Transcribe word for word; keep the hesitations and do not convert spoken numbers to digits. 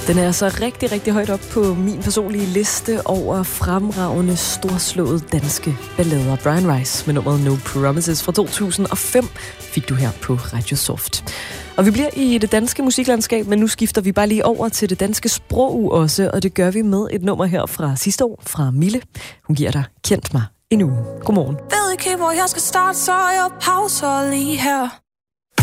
Den er altså rigtig, rigtig højt op på min personlige liste over fremragende, storslåede danske ballader. Brian Rice med nummeret No Promises fra to tusind og fem fik du her på Radio Soft. Og vi bliver i det danske musiklandskab, men nu skifter vi bare lige over til det danske sprog også, og det gør vi med et nummer her fra sidste år fra Mille. Hun giver dig Kendt mig en uge. Godmorgen. Ved ikke, hvor jeg skal starte, så jeg pauser lige her.